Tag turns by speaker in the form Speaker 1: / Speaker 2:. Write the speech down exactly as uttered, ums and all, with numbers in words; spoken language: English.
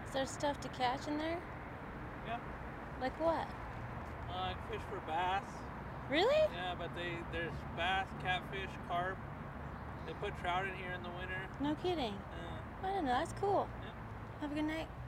Speaker 1: Is there stuff to catch in there?
Speaker 2: Yeah.
Speaker 1: Like what?
Speaker 2: Uh, I fish for bass.
Speaker 1: Really?
Speaker 2: Yeah, but they there's bass, catfish, carp. They put trout in here in the winter.
Speaker 1: No kidding.
Speaker 2: Yeah.
Speaker 1: I don't know. That's cool.
Speaker 2: Yeah.
Speaker 1: Have a good night.